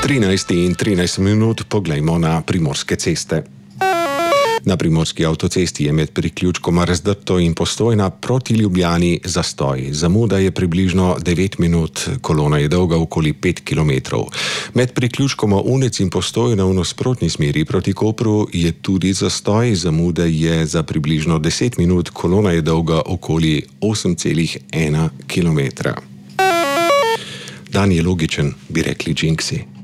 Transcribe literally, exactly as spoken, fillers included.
trinajst in trinajst minut poglejmo na primorske ceste. Na primorski avtocesti je med priključkoma Razdrto in Postojna proti Ljubljani zastoj. Zamuda je približno devet minut, kolona je dolga okoli pet kilometrov. Med priključkoma Unec in Postojna v nasprotni smeri proti Kopru je tudi zastoj. Zamuda je za približno deset minut, kolona je dolga okoli osem celih ena kilometra. Dan je logičen, bi rekli džinksi.